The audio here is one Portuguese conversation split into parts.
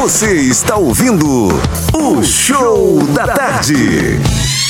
Você está ouvindo o Show da Tarde.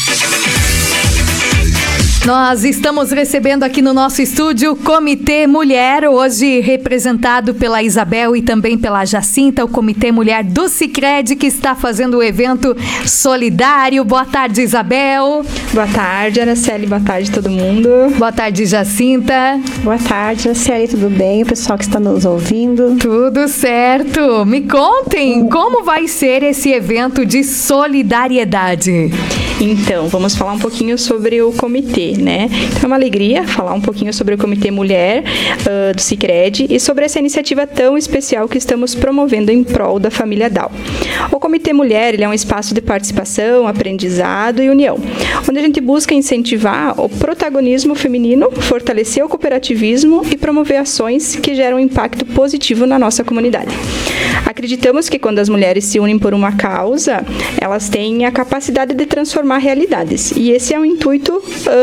Nós estamos recebendo aqui no nosso estúdio o Comitê Mulher, hoje representado pela Isabel e também pela Jacinta, o Comitê Mulher do Sicredi, que está fazendo o evento solidário. Boa tarde, Isabel. Boa tarde, Araceli. Boa tarde, todo mundo. Boa tarde, Jacinta. Boa tarde, Araceli. Tudo bem? O pessoal que está nos ouvindo? Tudo certo. Me contem como vai ser esse evento de solidariedade. Então, vamos falar um pouquinho sobre o comitê, né? Então, é uma alegria falar um pouquinho sobre o Comitê Mulher do Sicredi e sobre essa iniciativa tão especial que estamos promovendo em prol da família Down. O Comitê Mulher, ele é um espaço de participação, aprendizado e união, onde a gente busca incentivar o protagonismo feminino, fortalecer o cooperativismo e promover ações que geram impacto positivo na nossa comunidade. Acreditamos que quando as mulheres se unem por uma causa, elas têm a capacidade de transformar realidades. E esse é o intuito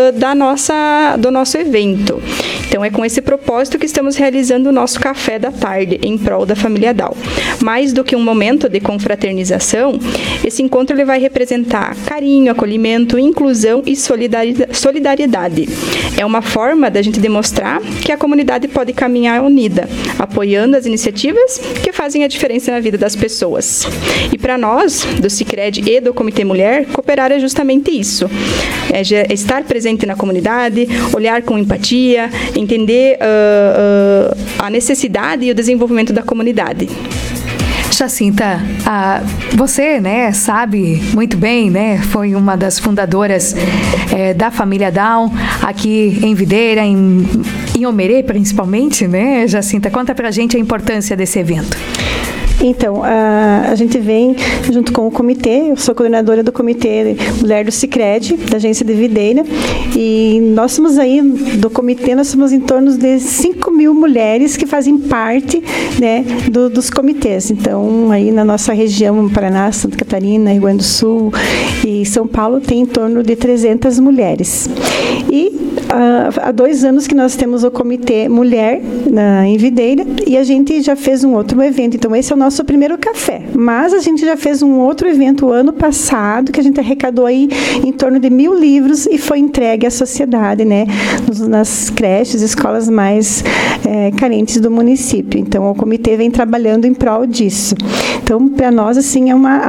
do nosso evento. Então, é com esse propósito que estamos realizando o nosso café da tarde em prol da família Down. Mais do que um momento de confraternização, esse encontro ele vai representar carinho, acolhimento, inclusão e solidariedade. É uma forma da gente demonstrar que a comunidade pode caminhar unida, apoiando as iniciativas que fazem a diferença na vida das pessoas. E para nós, do Sicredi e do Comitê Mulher, cooperar é justamente isso. É estar presente na comunidade, olhar com empatia, entender a necessidade e o desenvolvimento da comunidade. Jacinta, você, né, sabe muito bem, né, foi uma das fundadoras da família Down aqui em Videira, em Omerê principalmente, né, Jacinta? Conta pra gente a importância desse evento. Então, a gente vem junto com o comitê, eu sou coordenadora do Comitê Mulher do Sicredi, da agência de Videira, e nós somos aí, do comitê, nós somos em torno de 5.000 mulheres que fazem parte, né, dos comitês. Então, aí na nossa região, Paraná, Santa Catarina, Rio Grande do Sul e São Paulo, tem em torno de 300 mulheres. E há 2 anos que nós temos o Comitê Mulher em Videira, e a gente já fez um outro evento. Então, esse é o nosso primeiro café. Mas a gente já fez um outro evento ano passado, que a gente arrecadou aí em torno de 1.000 livros e foi entregue à sociedade, né, nas creches, escolas mais carentes do município. Então, o comitê vem trabalhando em prol disso. Então, para nós, assim, é uma